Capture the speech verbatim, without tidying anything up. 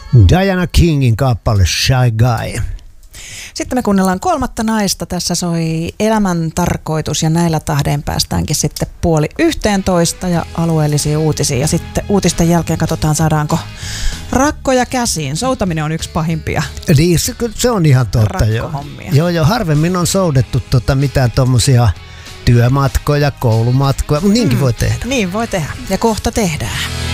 Diana Kingin kappale Shy Guy. Sitten me kuunnellaan kolmatta naista. Tässä soi Elämän tarkoitus ja näillä tahdein päästäänkin sitten puoli yhteentoista ja alueellisia uutisia. Ja sitten uutisten jälkeen katsotaan, saadaanko rakkoja käsiin. Soutaminen on yksi pahimpia. Niin, se, se on ihan totta. Jo. Joo, joo, harvemmin on soudettu tota mitään tommosia työmatkoja, koulumatkoja, mutta niinkin mm, voi tehdä. Niin voi tehdä ja kohta tehdään.